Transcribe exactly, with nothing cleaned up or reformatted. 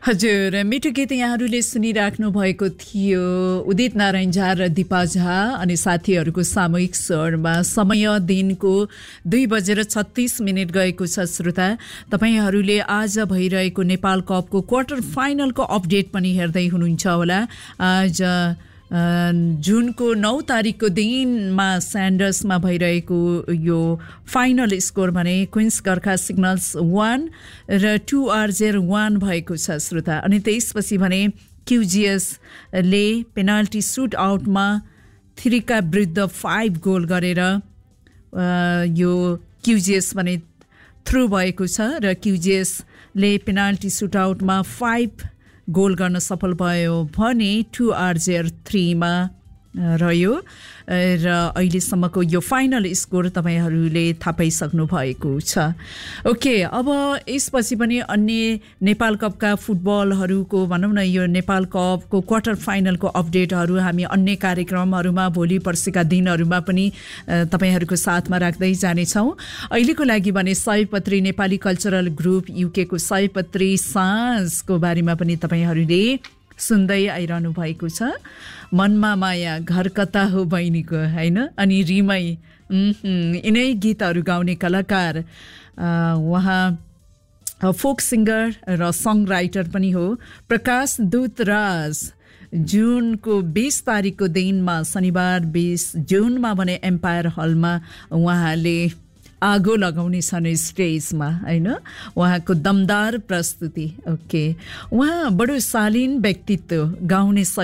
हजुर, मिठो गीत यहाँहरूले सुनिराख्नु भएको थियो उदित नारायण झा र दिपा झा अनि साथीहरूको सामूहिक स्वरमा। समय दिनको दुई बजेर छत्तीस मिनट गएको छ। श्रोता, तपाईहरूले आज भइरहेको नेपाल कपको क्वार्टर फाइनलको अपडेट पनि हेर्दै हुनुहुन्छ होला। आज जुनको नौ तारिकको दिनमा स्यान्डर्समा भइरहेको यो फाइनल स्कोर भने क्विन्स गर्खा सिग्नल्स वान र टू आरजेर वान भएको छ। श्रोता, अनि त्यसपछि भने क्युजिएसले पेनाल्टी सुट आउटमा थ्रीका विरुद्ध फाइभ गोल गरेर यो क्युजिएस भने थ्रु भएको छ र क्युजिएसले पेनाल्टी सुट आउटमा फाइभ गोल गर्न सफल भयो भने टू आरजेर थ्रीमा रह्यो र अहिलेसम्मको यो फाइनल स्कोर तपाईहरूले थाहा पाइसक्नु भएको छ। ओके, अब यसपछि पनि अन्य नेपाल कपका फुटबलहरूको भनौँ न यो नेपाल कपको क्वार्टर फाइनलको अपडेटहरू हामी अन्य कार्यक्रमहरूमा भोलि पर्सिका दिनहरूमा पनि तपाईहरूको साथमा राख्दै जानेछौँ। अहिलेको लागि भने सयपत्री नेपाली कल्चरल ग्रुप युकेको सयपत्री साँझको बारेमा पनि तपाईहरूले सुन्दै आइरहनु भएको छ। मनमा माया घर कता हो बहिनीको, होइन? अनि रिमै यिनै गीतहरू गाउने कलाकार, उहाँ फोक सिङ्गर र सङ राइटर पनि हो प्रकाश दुतराज। जुनको बीस तारिकको दिनमा शनिबार बीस जुनमा भने एम्पायर हलमा उहाँले आगो लगाउने छन् स्टेजमा, होइन? उहाँको दमदार प्रस्तुति। ओके, उहाँ बडो शालीन व्यक्तित्व, गाउने